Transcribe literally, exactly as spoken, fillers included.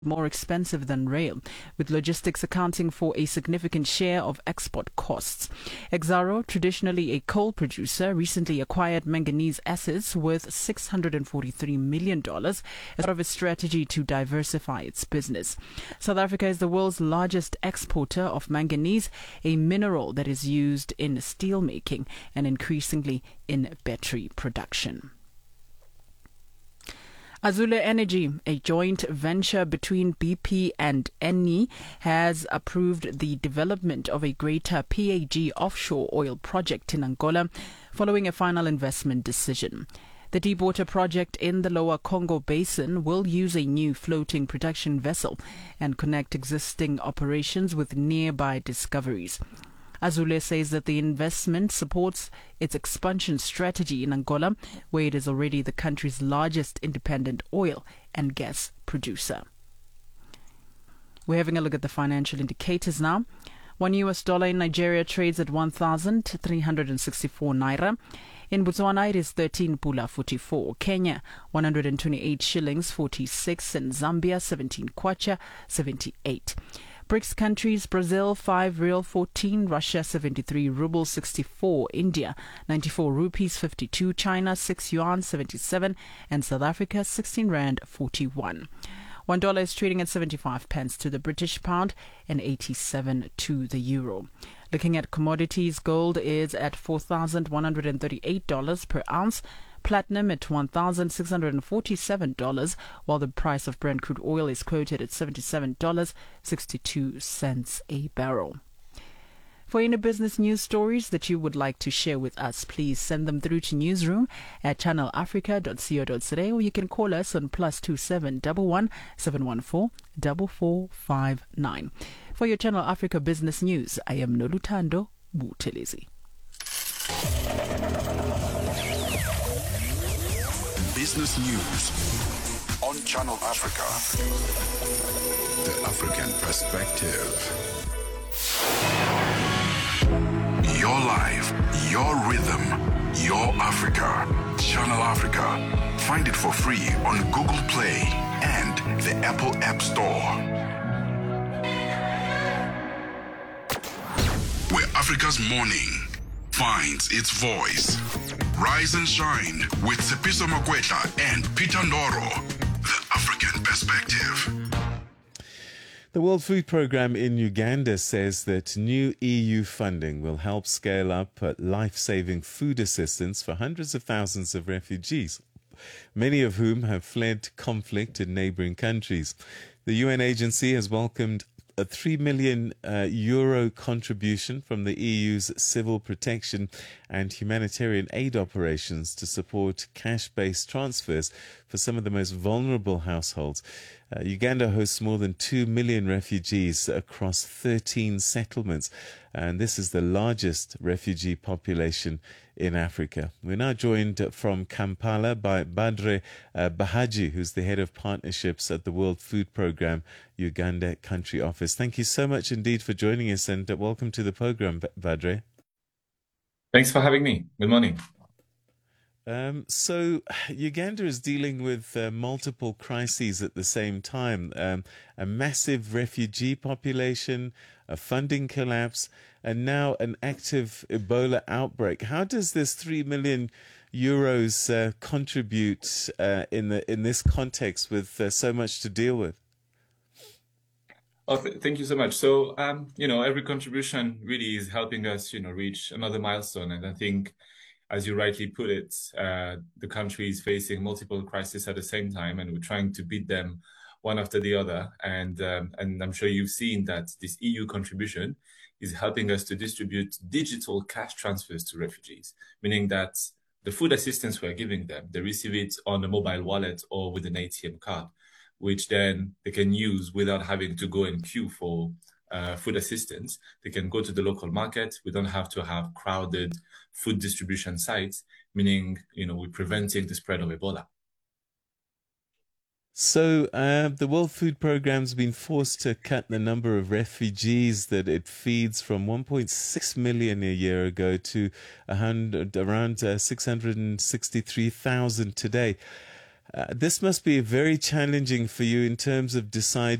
more expensive than rail, with logistics accounting for a significant share of export costs. Exxaro, traditionally a coal producer, recently acquired manganese assets worth six hundred forty-three million dollars as part of its strategy to diversify its business. South Africa is the world's largest exporter of manganese, a mineral that is used in steel making and increasingly in battery production. Azule Energy, a joint venture between B P and Eni, has approved the development of a greater P A G offshore oil project in Angola following a final investment decision. The deepwater project in the Lower Congo Basin will use a new floating production vessel and connect existing operations with nearby discoveries. Azule says that the investment supports its expansion strategy in Angola, where it is already the country's largest independent oil and gas producer. We're having a look at the financial indicators now. One U S dollar in Nigeria trades at one thousand three hundred sixty-four naira. In Botswana, it is thirteen pula forty-four. Kenya, one hundred twenty-eight shillings forty-six. And Zambia, seventeen kwacha seventy-eight. BRICS countries: Brazil five real fourteen, Russia seventy-three rubles sixty-four, India ninety-four rupees fifty-two, China six yuan seventy-seven, and South Africa sixteen rand forty-one. One dollar is trading at seventy-five pence to the British pound and eighty-seven to the euro. Looking at commodities, gold is at four thousand one hundred thirty-eight dollars per ounce. Platinum at one thousand six hundred forty-seven dollars, while the price of Brent crude oil is quoted at seventy-seven dollars and sixty-two cents a barrel. For any business news stories that you would like to share with us, please send them through to newsroom at channel africa dot co dot za, or you can call us on plus two seven one one seven one four four four five nine. For your Channel Africa business news, I am Nolutando Buthelezi. Business news on Channel Africa. The African perspective. Your life, your rhythm, your Africa. Channel Africa. Find it for free on Google Play and the Apple App Store. Where Africa's morning finds its voice. Rise and shine with Tsepiso Makwetla and Peter Ndoro. The African perspective. The World Food Programme in Uganda says that new E U funding will help scale up life-saving food assistance for hundreds of thousands of refugees, many of whom have fled conflict in neighbouring countries. The U N agency has welcomed a three million uh, euro contribution from the E U's civil protection and humanitarian aid operations to support cash-based transfers for some of the most vulnerable households. Uh, Uganda hosts more than two million refugees across thirteen settlements, and this is the largest refugee population in Africa. We're now joined from Kampala by Badre uh, Bahaji, who's the head of partnerships at the World Food Programme Uganda Country Office. Thank you so much indeed for joining us, and uh, welcome to the program, Badre. Thanks for having me. Good morning. Um, so Uganda is dealing with uh, multiple crises at the same time, um, a massive refugee population, a funding collapse, and now an active Ebola outbreak. How does this three million euros uh, contribute uh, in the in this context with uh, so much to deal with? Oh, th- thank you so much. So, um, you know, every contribution really is helping us, you know, reach another milestone. And I think, as you rightly put it, uh, the country is facing multiple crises at the same time, and we're trying to beat them one after the other. And um, and I'm sure you've seen that this E U contribution is helping us to distribute digital cash transfers to refugees, meaning that the food assistance we're giving them, they receive it on a mobile wallet or with an A T M card, which then they can use without having to go and queue for uh, food assistance. They can go to the local market. We don't have to have crowded food distribution sites, meaning, you know, we're preventing the spread of Ebola. So uh, the World Food Programme's been forced to cut the number of refugees that it feeds from one point six million a year ago to one hundred, around uh, six hundred sixty-three thousand today. Uh, this must be very challenging for you in terms of deciding